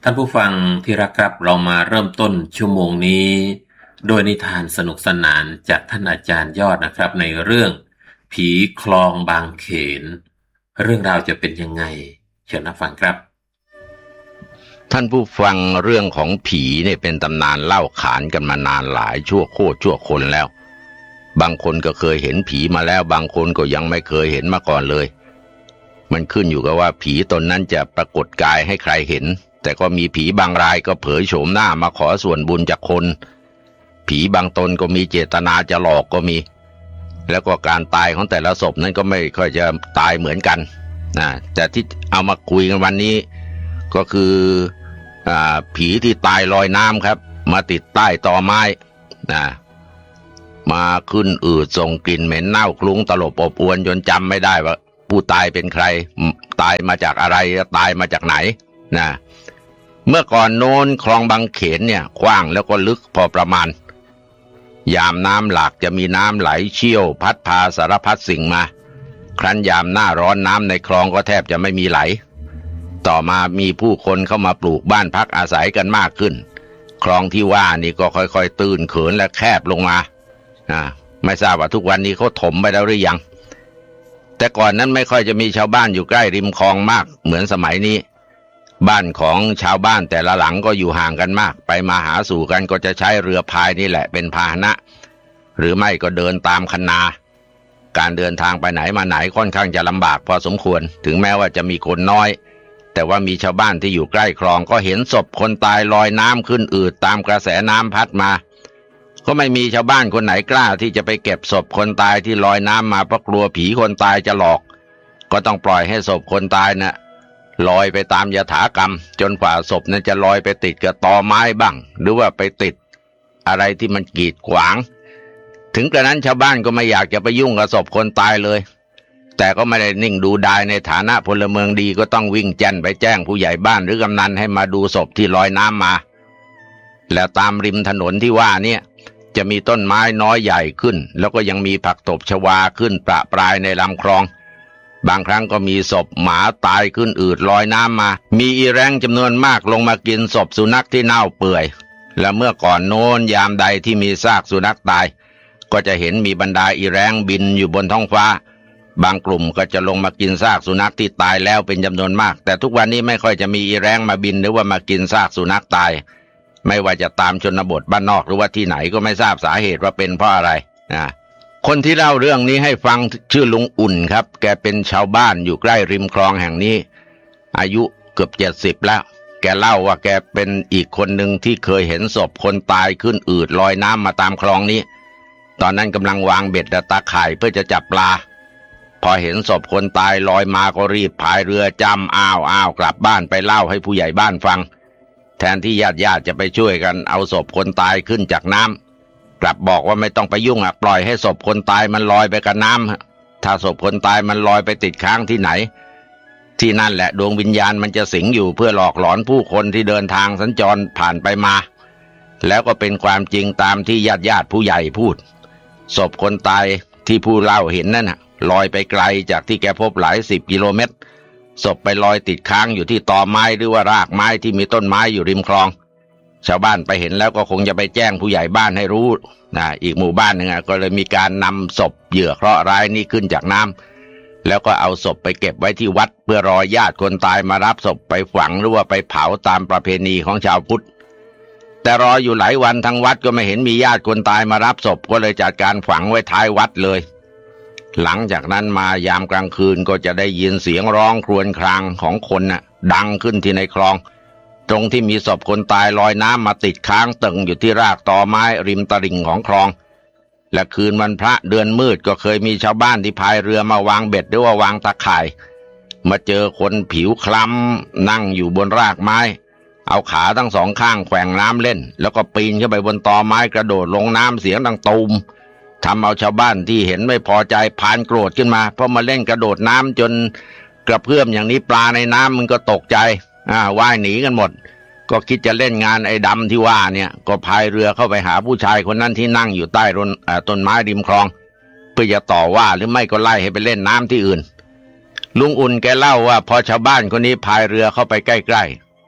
ท่านผู้ฟังที่รักครับเรามาเริ่มต้นชั่วโมงนี้โดยนิทานสนุกสนานจากท่านอาจารย์ยอดนะครับในเรื่องผีคลองบางเขนเรื่องราวจะเป็นยังไงเชิญรับฟังครับท่านผู้ฟังเรื่องของผีเนี่ยเป็นตำนานเล่าขานกันมานานหลายชั่วโคตรชั่วคนแล้วบางคนก็เคยเห็นผีมาแล้วบางคนก็ยังไม่เคยเห็นมาก่อนเลยมันขึ้นอยู่กับว่าผีตนนั้นจะปรากฏกายให้ใครเห็นแต่ก็มีผีบางรายก็เผยโฉมหน้ามาขอส่วนบุญจากคนผีบางตนก็มีเจตนาจะหลอกก็มีแล้วก็การตายของแต่ละศพนั้นก็ไม่ค่อยจะตายเหมือนกันนะแต่ที่เอามาคุยกันวันนี้ก็คือผีที่ตายลอยน้ำครับมาติดใต้ตอไม้นะมาขึ้นอืดส่งกลิ่นเหม็นเน่าคลุ้งตลบอบอวนจนจำไม่ได้ว่าผู้ตายเป็นใครตายมาจากอะไรตายมาจากไหนนะเมื่อก่อนโน้นคลองบางเขนเนี่ยกว้างแล้วก็ลึกพอประมาณยามน้ำหลากจะมีน้ำไหลเชี่ยวพัดพาสารพัดสิ่งมาครั้นยามหน้าร้อนน้ำในคลองก็แทบจะไม่มีไหลต่อมามีผู้คนเข้ามาปลูกบ้านพักอาศัยกันมากขึ้นคลองที่ว่านี่ก็ค่อยๆตื้นเขินและแคบลงมาไม่ทราบว่าทุกวันนี้เขาถมไปแล้วหรือยังแต่ก่อนนั้นไม่ค่อยจะมีชาวบ้านอยู่ใกล้ริมคลองมากเหมือนสมัยนี้บ้านของชาวบ้านแต่ละหลังก็อยู่ห่างกันมากไปมาหาสู่กันก็จะใช้เรือพายนี่แหละเป็นพาหนะหรือไม่ก็เดินตามคันนาการเดินทางไปไหนมาไหนค่อนข้างจะลำบากพอสมควรถึงแม้ว่าจะมีคนน้อยแต่ว่ามีชาวบ้านที่อยู่ใกล้คลองก็เห็นศพคนตายลอยน้ำขึ้นอืดตามกระแสน้ำพัดมาก็ไม่มีชาวบ้านคนไหนกล้าที่จะไปเก็บศพคนตายที่ลอยน้ำมาเพราะกลัวผีคนตายจะหลอกก็ต้องปล่อยให้ศพคนตายน่ะลอยไปตามยถากรรมจนกว่าศพนั้นจะลอยไปติดกับตอไม้บ้างหรือว่าไปติดอะไรที่มันกีดขวางถึงกระนั้นชาวบ้านก็ไม่อยากจะไปยุ่งกับศพคนตายเลยแต่ก็ไม่ได้นิ่งดูดายในฐานะพลเมืองดีก็ต้องวิ่งแจ้นไปแจ้งผู้ใหญ่บ้านหรือกำนันให้มาดูศพที่ลอยน้ำมาแล้วตามริมถนนที่ว่าเนี่ยจะมีต้นไม้น้อยใหญ่ขึ้นแล้วก็ยังมีผักตบชวาขึ้นประปรายในลำคลองบางครั้งก็มีศพหมาตายขึ้นอืดลอยน้ำมามีอีแรงจำนวนมากลงมากินศพสุนัขที่เน่าเปื่อยและเมื่อก่อนโน้นยามใดที่มีซากสุนัขตายก็จะเห็นมีบรรดาอีแรงบินอยู่บนท้องฟ้าบางกลุ่มก็จะลงมากินซากสุนัขที่ตายแล้วเป็นจำนวนมากแต่ทุกวันนี้ไม่ค่อยจะมีอีแรงมาบินหรือว่ามากินซากสุนัขตายไม่ว่าจะตามชนบทบ้านนอกหรือว่าที่ไหนก็ไม่ทราบสาเหตุว่าเป็นเพราะอะไรคนที่เล่าเรื่องนี้ให้ฟังชื่อลุงอุ่นครับแกเป็นชาวบ้านอยู่ใกล้ริมคลองแห่งนี้อายุเกือบ70แล้วแกเล่าว่าแกเป็นอีกคนหนึ่งที่เคยเห็นศพคนตายขึ้นอืดลอยน้ำมาตามคลองนี้ตอนนั้นกำลังวางเบ็ดและตาข่ายเพื่อจะจับปลาพอเห็นศพคนตายลอยมาก็รีบพายเรือจ้ำอ้าวกลับบ้านไปเล่าให้ผู้ใหญ่บ้านฟังแทนที่ญาติจะไปช่วยกันเอาศพคนตายขึ้นจากน้ำกลับบอกว่าไม่ต้องไปยุ่งปล่อยให้ศพคนตายมันลอยไปกับน้ำถ้าศพคนตายมันลอยไปติดค้างที่ไหนที่นั่นแหละดวงวิญญาณมันจะสิงอยู่เพื่อหลอกหลอนผู้คนที่เดินทางสัญจรผ่านไปมาแล้วก็เป็นความจริงตามที่ญาติผู้ใหญ่พูดศพคนตายที่ผู้เล่าเห็นนั่นลอยไปไกลจากที่แกพบหลาย10 กิโลเมตรศพไปลอยติดค้างอยู่ที่ตอไม้หรือว่ารากไม้ที่มีต้นไม้อยู่ริมคลองชาวบ้านไปเห็นแล้วก็คงจะไปแจ้งผู้ใหญ่บ้านให้รู้อีกหมู่บ้านหนึ่งก็เลยมีการนำศพเหยื่อเคราะห์ร้ายนี้ขึ้นจากน้ำแล้วก็เอาศพไปเก็บไว้ที่วัดเพื่อรอญาติคนตายมารับศพไปฝังหรือว่าไปเผาตามประเพณีของชาวพุทธแต่รออยู่หลายวันทางวัดก็ไม่เห็นมีญาติคนตายมารับศพก็เลยจัดการฝังไว้ท้ายวัดเลยหลังจากนั้นมายามกลางคืนก็จะได้ยินเสียงร้องครวญครางของคนดังขึ้นที่ในคลองตรงที่มีศพคนตายลอยน้ำมาติดค้างตึงอยู่ที่รากตอไม้ริมตลิ่งของคลองและคืนวันพระเดือนมืดก็เคยมีชาวบ้านที่พายเรือมาวางเบ็ดหรือว่าวางตะข่ายมาเจอคนผิวคล้ำนั่งอยู่บนรากไม้เอาขาทั้งสองข้างแขว่งน้ำเล่นแล้วก็ปีนขึ้นไปบนตอไม้กระโดดลงน้ำเสียงดังตูมทำเอาชาวบ้านที่เห็นไม่พอใจพานโกรธขึ้นมาเพราะมาเล่นกระโดดน้ำจนกระเพื่อมอย่างนี้ปลาในน้ำมันก็ตกใจว่ายหนีกันหมดก็คิดจะเล่นงานไอ้ดำที่ว่าเนี่ยก็พายเรือเข้าไปหาผู้ชายคนนั้นที่นั่งอยู่ใต้ต้นไม้ริมคลองเพื่อจะต่อว่าหรือไม่ก็ไล่ให้ไปเล่นน้ำที่อื่นลุงอุ่นแกเล่าว่าพอชาวบ้านคนนี้พายเรือเข้าไปใกล้ๆ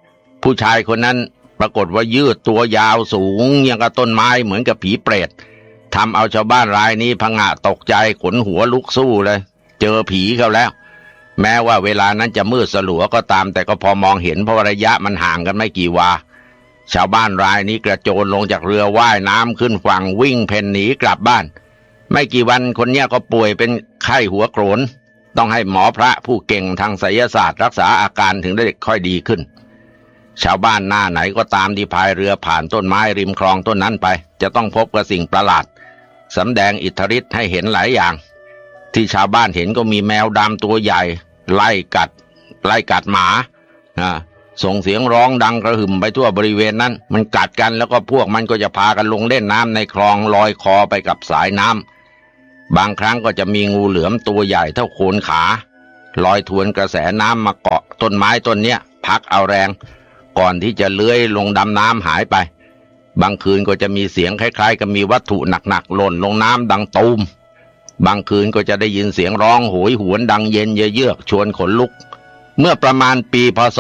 ผู้ชายคนนั้นปรากฏว่ายืดตัวยาวสูงอย่างกับต้นไม้เหมือนกับผีเปรตทำเอาชาวบ้านรายนี้ผงะตกใจขนหัวลุกสู้เลยเจอผีเขาแล้วแม้ว่าเวลานั้นจะมืดสลัวก็ตามแต่ก็พอมองเห็นเพราะระยะมันห่างกันไม่กี่วาชาวบ้านรายนี้กระโจนลงจากเรือว่ายน้ำขึ้นฝั่งวิ่งเพ่นหนีกลับบ้านไม่กี่วันคนเนี้ยก็ป่วยเป็นไข้หัวโกรนต้องให้หมอพระผู้เก่งทางไสยศาสตร์รักษาอาการถึงได้ค่อยดีขึ้นชาวบ้านหน้าไหนก็ตามที่พายเรือผ่านต้นไม้ริมคลองต้นนั้นไปจะต้องพบกับสิ่งประหลาดสำแดงอิทธิฤทธิ์ให้เห็นหลายอย่างที่ชาวบ้านเห็นก็มีแมวดำตัวใหญ่ไล่กัดหมาส่งเสียงร้องดังกระหึ่มไปทั่วบริเวณนั้นมันกัดกันแล้วก็พวกมันก็จะพากันลงเล่นน้ำในคลองลอยคอไปกับสายน้ำบางครั้งก็จะมีงูเหลือมตัวใหญ่เท่าโคนขาลอยทวนกระแสน้ำมาเกาะต้นไม้ต้นเนี้ยพักเอาแรงก่อนที่จะเลื้อยลงดำน้ำหายไปบางคืนก็จะมีเสียงคล้ายๆกับมีวัตถุหนักๆหล่นลงน้ำดังตูมบางคืนก็จะได้ยินเสียงร้องโหยหวนดังเย็นเยือกชวนขนลุกเมื่อประมาณปีพ.ศ.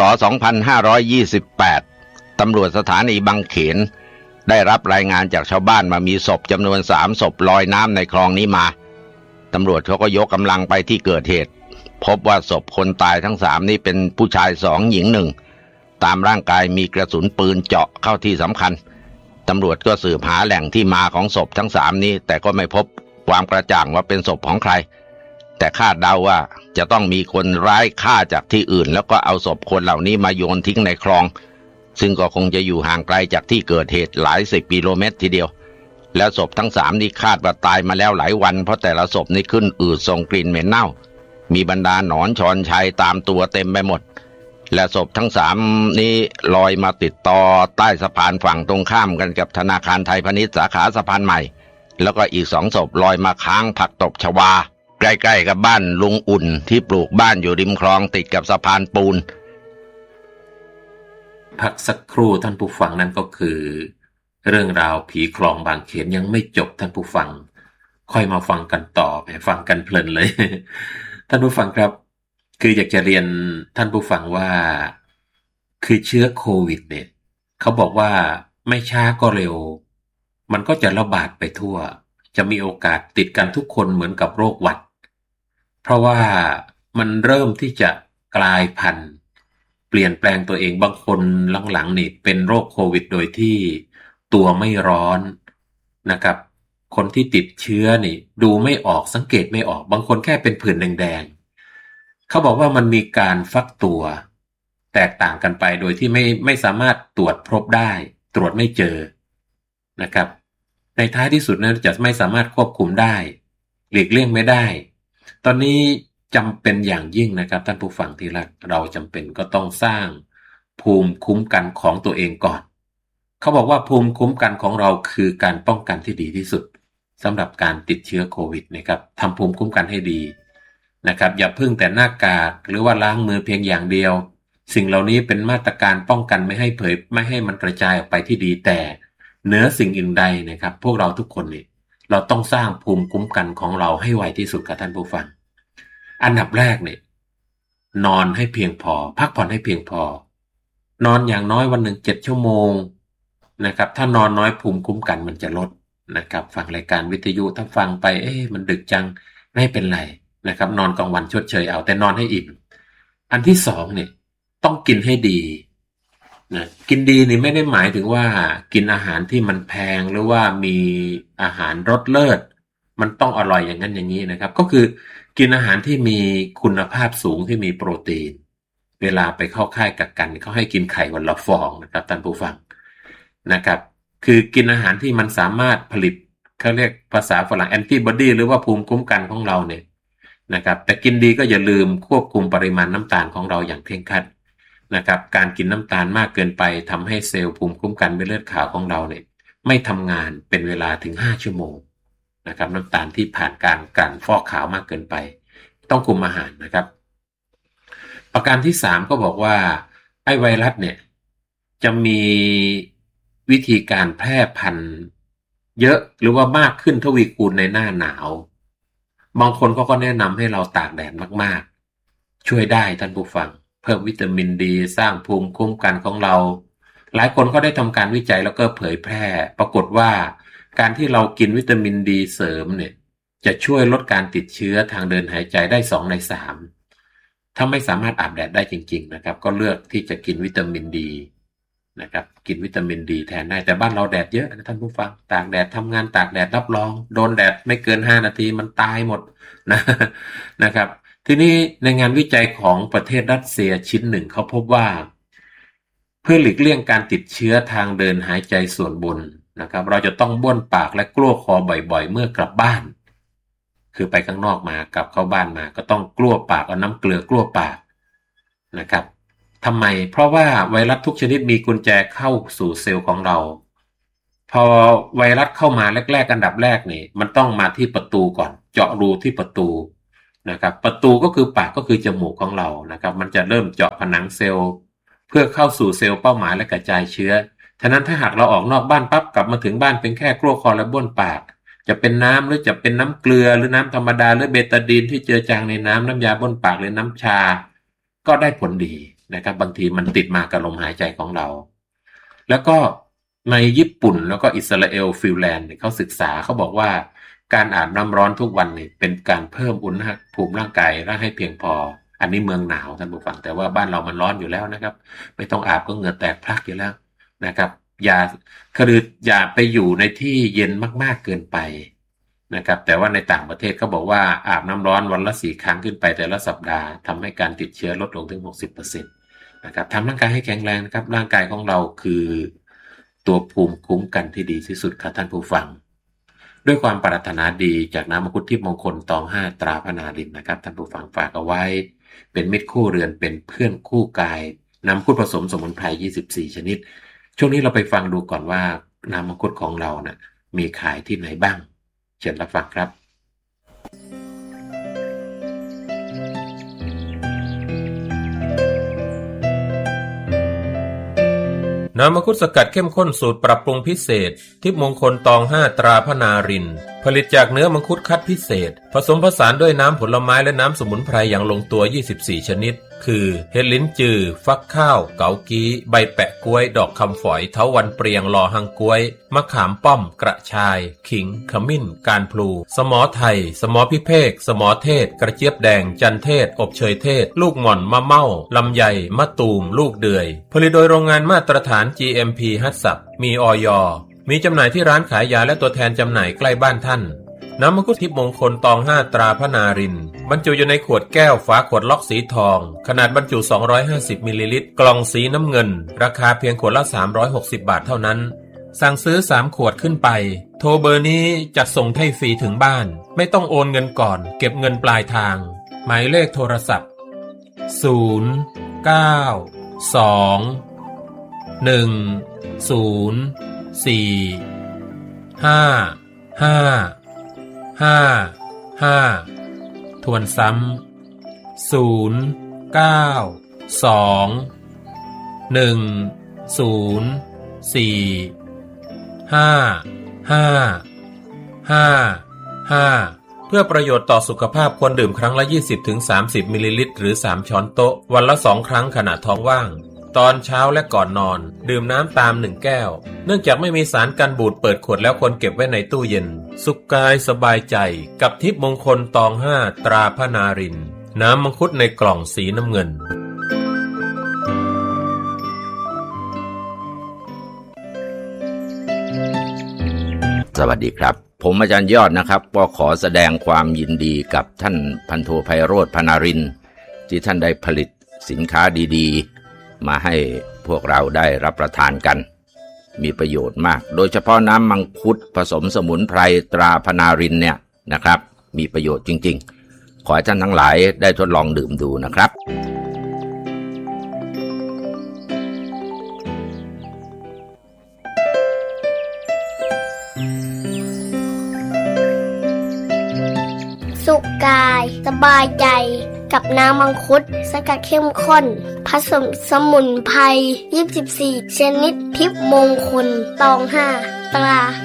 2528 ตำรวจสถานีบางเขนได้รับรายงานจากชาวบ้านมามีศพจำนวน3 ศพลอยน้ำในคลองนี้มาตำรวจเขาก็ยกกำลังไปที่เกิดเหตุพบว่าศพคนตายทั้ง3นี้เป็นผู้ชาย2หญิง1ตามร่างกายมีกระสุนปืนเจาะเข้าที่สำคัญตำรวจก็สืบหาแหล่งที่มาของศพทั้ง3นี้แต่ก็ไม่พบความกระจ่างว่าเป็นศพของใครแต่คาดเดาว่าจะต้องมีคนร้ายฆ่าจากที่อื่นแล้วก็เอาศพคนเหล่านี้มาโยนทิ้งในคลองซึ่งก็คงจะอยู่ห่างไกลจากที่เกิดเหตุหลาย10 กิโลเมตรทีเดียวแล้วศพทั้ง3นี้คาดว่าตายมาแล้วหลายวันเพราะแต่ละศพนี้ขึ้นอืดส่งกลิ่นเหม็นเน่ามีบรรดาหนอนชอนชัยตามตัวเต็มไปหมดและศพทั้ง3นี้ลอยมาติดต่อใต้สะพานฝั่งตรงข้ามกันกับธนาคารไทยพาณิชย์สาขาสะพานใหม่แล้วก็อีก2 ศพลอยมาค้างผักตบชวาใกล้ๆกับบ้านลุงอุ่นที่ปลูกบ้านอยู่ริมคลองติดกับสะพานปูนพักสักครู่ท่านผู้ฟังนั่นก็คือเรื่องราวผีคลองบางเขนยังไม่จบท่านผู้ฟังค่อยมาฟังกันต่อฟังกันเพลินเลย ท่านผู้ฟังครับคืออยากจะเรียนท่านผู้ฟังว่าคือเชื้อโควิดเนี่ยเขาบอกว่าไม่ช้าก็เร็วมันก็จะระบาดไปทั่วจะมีโอกาสติดกันทุกคนเหมือนกับโรคหวัดเพราะว่ามันเริ่มที่จะกลายพันธุ์เปลี่ยนแปลงตัวเองบางคนหลังๆนี่เป็นโรคโควิดโดยที่ตัวไม่ร้อนนะครับคนที่ติดเชื้อนี่ดูไม่ออกสังเกตไม่ออกบางคนแค่เป็นผื่นแดงๆเขาบอกว่ามันมีการฟักตัวแตกต่างกันไปโดยที่ไม่สามารถตรวจพบได้ตรวจไม่เจอนะครับในท้ายที่สุดนั้นจะไม่สามารถควบคุมได้หลีกเลี่ยงไม่ได้ตอนนี้จำเป็นอย่างยิ่งนะครับท่านผู้ฟังที่รักเราจำเป็นก็ต้องสร้างภูมิคุ้มกันของตัวเองก่อนเขาบอกว่าภูมิคุ้มกันของเราคือการป้องกันที่ดีที่สุดสำหรับการติดเชื้อโควิดนะครับทำภูมิคุ้มกันให้ดีนะครับอย่าพึ่งแต่หน้ากากหรือว่าล้างมือเพียงอย่างเดียวสิ่งเหล่านี้เป็นมาตรการป้องกันไม่ให้มันกระจายออกไปที่ดีแต่เหนือสิ่งอื่นใดนะครับพวกเราทุกคนนี่เราต้องสร้างภูมิคุ้มกันของเราให้ไวที่สุดครับท่านผู้ฟังอันดับแรกเนี่ยนอนให้เพียงพอพักผ่อนให้เพียงพอนอนอย่างน้อยวันหนึ่ง7 ชั่วโมงนะครับถ้านอนน้อยภูมิคุ้มกันมันจะลดนะครับฟังรายการวิทยุถ้าฟังไปมันดึกจังไม่เป็นไรนะครับนอนกลางวันชดเชยเอาแต่นอนให้อิ่มอันที่2เนี่ยต้องกินให้ดีนะกินดีนี่ไม่ได้หมายถึงว่ากินอาหารที่มันแพงหรือว่ามีอาหารรสเลิศมันต้องอร่อยอย่างนั้นอย่างนี้นะครับก็คือกินอาหารที่มีคุณภาพสูงที่มีโปรตีนเวลาไปเข้าค่ายกักกันเขาให้กินไข่วันละฟองนะครับท่านผู้ฟังนะครับคือกินอาหารที่มันสามารถผลิตเขาเรียกภาษาฝรั่งแอนติบอดีหรือว่าภูมิคุ้มกันของเราเนี่ยนะครับแต่กินดีก็อย่าลืมควบคุมปริมาณน้ำตาลของเราอย่างเคร่งครัดนะครับการกินน้ำตาลมากเกินไปทำให้เซลล์ภูมิคุ้มกันเม็ดเลือดขาวของเราเนี่ยไม่ทำงานเป็นเวลาถึง5 ชั่วโมงนะครับน้ำตาลที่ผ่านการกลั่นฟอกขาวมากเกินไปต้องคุมอาหารนะครับประการที่3ก็บอกว่าไอ้ไวรัสเนี่ยจะมีวิธีการแพร่พันธุ์เยอะหรือว่ามากขึ้นทวีคูณในหน้าหนาวบางคนก็แนะนำให้เราตากแดดมากๆช่วยได้ท่านผู้ฟังเพิ่มวิตามินดีสร้างภูมิคุ้มกันของเราหลายคนก็ได้ทำการวิจัยแล้วก็เผยแพร่ปรากฏว่าการที่เรากินวิตามินดีเสริมเนี่ยจะช่วยลดการติดเชื้อทางเดินหายใจได้2 ใน 3ถ้าไม่สามารถอาบแดดได้จริงๆนะครับก็เลือกที่จะกินวิตามินดีนะครับกินวิตามินดีแทนได้แต่บ้านเราแดดเยอะนะท่านผู้ฟังตากแดดทำงานตากแดดรับรองโดนแดดไม่เกิน5 นาทีมันตายหมดนะครับทีนี้ในงานวิจัยของประเทศรัสเซียชิ้นหนึ่งเขาพบว่าเพื่อหลีกเลี่ยงการติดเชื้อทางเดินหายใจส่วนบนนะครับเราจะต้องบ้วนปากและกลั้วคอบ่อยๆเมื่อกลับบ้านคือไปข้างนอกมากลับเข้าบ้านมาก็ต้องกลั้วปากเอาน้ำเกลือกลั้วปากนะครับทำไมเพราะว่าไวรัสทุกชนิดมีกุญแจเข้าสู่เซลล์ของเราพอไวรัสเข้ามาแรกๆอันดับแรกนี่มันต้องมาที่ประตูก่อนเจาะรูที่ประตูนะครับประตูก็คือปากก็คือจมูกของเรานะครับมันจะเริ่มเจาะผนังเซลล์เพื่อเข้าสู่เซลล์เป้าหมายและกระจายเชื้อฉะนั้นถ้าหากเราออกนอกบ้านปั๊บกลับมาถึงบ้านเป็นแค่กลั้วคอและบ้วนปากจะเป็นน้ำหรือจะเป็นน้ำเกลือหรือน้ำธรรมดาหรือเบตาดีนที่เจือจางในน้ำยาบ้วนปากหรือน้ำชาก็ได้ผลดีนะครับบางทีมันติดมากับลมหายใจของเราแล้วก็ในญี่ปุ่นแล้วก็อิสราเอลฟินแลนด์เขาศึกษาเขาบอกว่าการอาบน้ำร้อนทุกวันนี่เป็นการเพิ่มอุณหภูมิร่างกายให้เพียงพออันนี้เมืองหนาวท่านผู้ฟังแต่ว่าบ้านเรามันร้อนอยู่แล้วนะครับไม่ต้องอาบก็เหงื่อแตกพลักอยู่แล้วนะครับอย่าไปอยู่ในที่เย็นมากๆเกินไปนะครับแต่ว่าในต่างประเทศเขาบอกว่าอาบน้ำร้อนวันละ4 ครั้งขึ้นไปแต่ละสัปดาห์ทำให้การติดเชื้อลดลงถึง 60% นะครับทำร่างกายให้แข็งแรงนะครับร่างกายของเราคือตัวภูมิคุ้มกันที่ดีที่สุดครับท่านผู้ฟังด้วยความปรารถนาดีจากน้ำมังคุดทิพย์มงคลตอง5ตราพนารินนะครับท่านผู้ฟังฝากเอาไว้เป็นมิตรคู่เรือนเป็นเพื่อนคู่กายน้ำมังคุดผสมสมุนไพร24 ชนิดช่วงนี้เราไปฟังดูก่อนว่าน้ำมังคุดของเรานะมีขายที่ไหนบ้างเชิญรับฟังครับน้ำมังคุดสกัดเข้มข้นสูตรปรับปรุงพิเศษทิพย์มงคลตอง5ตราพนารินผลิตจากเนื้อมังคุดคัดพิเศษผสมผสานด้วยน้ำผลไม้และน้ำสมุนไพรอย่างลงตัว24 ชนิดคือเห็ดลิ้นจือฟักข้าวเกากี้ใบแปะกล้วยดอกคำฝอยเถาวัลย์เปรียงลอหังกล้วยมะขามป้อมกระชายขิงขมิ้นการพลูสมอไทยสมอพิเภกสมอเทศกระเจี๊ยบแดงจันเทศอบเชยเทศลูกหม่อนมะเม่าลำไยมะตูมลูกเดือยผลิตโดยโรงงานมาตรฐาน GMP ฮัตสับมีอย.มีจำหน่ายที่ร้านขายยาและตัวแทนจำหน่ายใกล้บ้านท่านน้ำมังคุดทิพย์มงคลตอง5ตราพนารินบรรจุอยู่ในขวดแก้วฝาขวดล็อกสีทองขนาดบรรจุ250มิลลิลิตรกล่องสีน้ำเงินราคาเพียงขวดละ360 บาทเท่านั้นสั่งซื้อ3 ขวดขึ้นไปโทรเบอร์นี้จัดส่งให้ฟรีถึงบ้านไม่ต้องโอนเงินก่อนเก็บเงินปลายทางหมายเลขโทรศัพท์0 9 2 1 0 4 5 5 5 ทวนซ้ำ0 9 2 1 0 4 5 5 5 เพื่อประโยชน์ต่อสุขภาพควรดื่มครั้งละ 20-30 มิลลิลิตรหรือ3 ช้อนโต๊ะวันละ2 ครั้งขณะท้องว่างตอนเช้าและก่อนนอนดื่มน้ำตาม1 แก้วเนื่องจากไม่มีสารกันบูดเปิดขวดแล้วควรเก็บไว้ในตู้เย็นสุขกายสบายใจกับทิพย์มงคลตอง5ตราพนารินน้ำมังคุดในกล่องสีน้ำเงินสวัสดีครับผมอาจารย์ยอดนะครับก็ขอแสดงความยินดีกับท่านพันโทไพโรจน์พนารินที่ท่านได้ผลิตสินค้าดีๆมาให้พวกเราได้รับประทานกันมีประโยชน์มากโดยเฉพาะน้ำมังคุดผสมสมุนไพรตราพนารินเนี่ยนะครับมีประโยชน์จริงๆขอให้ท่านทั้งหลายได้ทดลองดื่มดูนะครับสุขกายสบายใจกับน้ำมังคุดสกัดเข้มข้นผสมสมุนไพร24 ชนิดทิพย์มงคลตอง5ตราพ